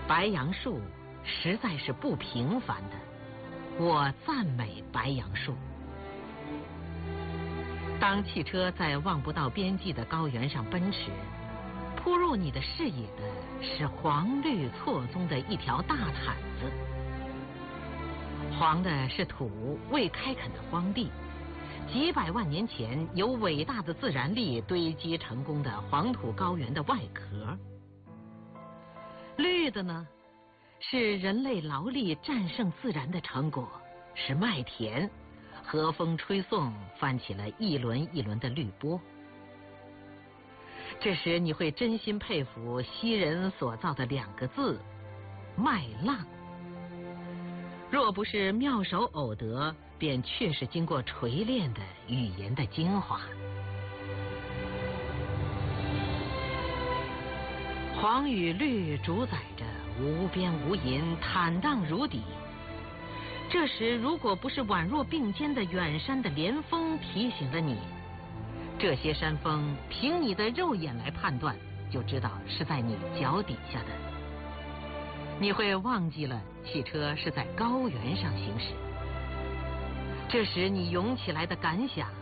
白杨树实在是不平凡的，我赞美白杨树。当汽车在望不到边际的高原上奔驰，扑入你的视野的是黄绿错综的一条大毯子。黄的是土未开垦的荒地，几百万年前由伟大的自然力堆积成功的黄土高原的外壳。绿的呢，是人类劳力战胜自然的成果，是麦田，和风吹送，翻起了一轮一轮的绿波。这时你会真心佩服昔人所造的2个字：麦浪。若不是妙手偶得，便确是经过锤炼的语言的精华。黄与绿主宰着无边无垠，坦荡如底。这时如果不是宛若并肩的远山的连峰提醒了你，这些山峰凭你的肉眼来判断，就知道是在你脚底下的。你会忘记了汽车是在高原上行驶。这时你涌起来的感想